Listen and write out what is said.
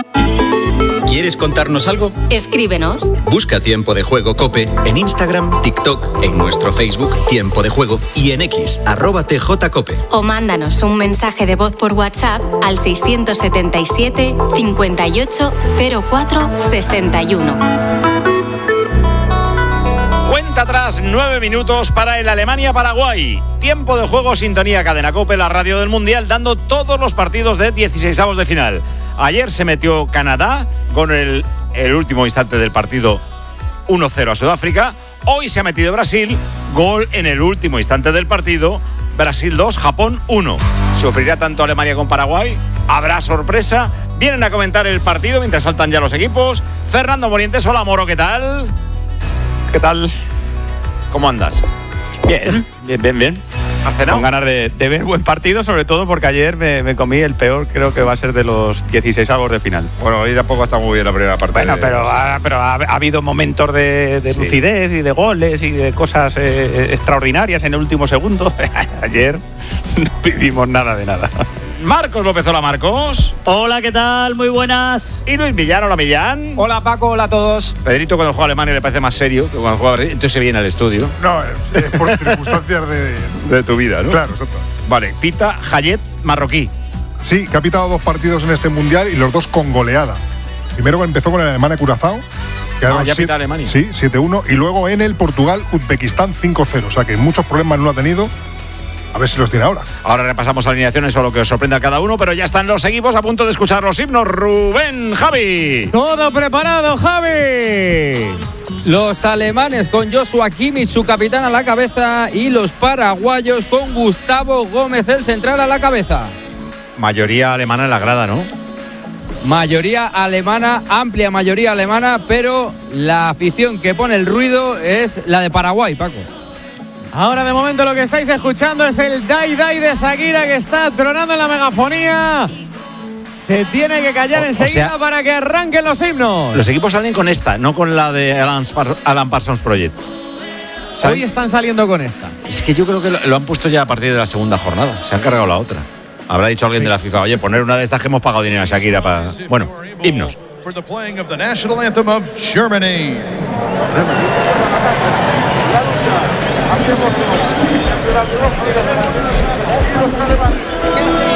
¿Quieres contarnos algo? Escríbenos. Busca Tiempo de Juego COPE en Instagram, TikTok, en nuestro Facebook Tiempo de Juego y en X, @TJCOPE. O mándanos un mensaje de voz por WhatsApp al 677 58 04 61. Cuenta atrás, 9 minutos para el Alemania-Paraguay. Tiempo de Juego, sintonía Cadena COPE, la radio del Mundial, dando todos los partidos de 16avos de final. Ayer se metió Canadá con el último instante del partido 1-0 a Sudáfrica. Hoy se ha metido Brasil, gol en el último instante del partido. Brasil 2, Japón 1. ¿Sufrirá tanto Alemania con Paraguay? ¿Habrá sorpresa? Vienen a comentar el partido mientras saltan ya los equipos. Fernando Morientes, hola Moro, ¿qué tal? ¿Qué tal? ¿Cómo andas? Bien. ¿Has cenado? Con ganas de ver buen partido, sobre todo porque ayer me comí el peor, creo que va a ser de los 16avos de final. Bueno, hoy tampoco está muy bien la primera parte. Bueno, pero ha habido momentos de lucidez y de goles y de cosas extraordinarias en el último segundo. Ayer no vivimos nada de nada. Marcos López, hola Marcos. Hola, ¿qué tal? Muy buenas. Y Luis Millán, hola Millán. Hola Paco, hola a todos. Pedrito cuando juega Alemania le parece más serio que cuando juega Brasil, entonces se viene al estudio. No, es por circunstancias de tu vida, ¿no? Claro, exacto. Vale, pita Hayet, marroquí. Sí, que ha pitado 2 partidos en este Mundial y los 2 con goleada. Primero empezó con el Alemania-Curazao. Ya pita Alemania. Sí, 7-1. Y luego en el Portugal-Uzbekistán 5-0. O sea que muchos problemas no ha tenido. A ver si los tiene ahora. Ahora repasamos alineaciones o lo que os sorprenda a cada uno, pero ya están los equipos a punto de escuchar los himnos. Rubén, Javi. Todo preparado, Javi. Los alemanes con Joshua Kimmich, su capitán, a la cabeza, y los paraguayos con Gustavo Gómez, el central, a la cabeza. Mayoría alemana en la grada, ¿no? Mayoría alemana, amplia mayoría alemana, pero la afición que pone el ruido es la de Paraguay, Paco. Ahora de momento lo que estáis escuchando es el Dai Dai de Shakira, que está tronando en la megafonía. Se tiene que callar enseguida para que arranquen los himnos. Los equipos salen con esta, no con la de Alan Parsons Project. Hoy están saliendo con esta. Es que yo creo que lo han puesto ya a partir de la segunda jornada. Se han cargado la otra. Habrá dicho alguien de la FIFA, oye, poner una de estas que hemos pagado dinero a Shakira para... Bueno, himnos. For the playing of the national anthem of Germany.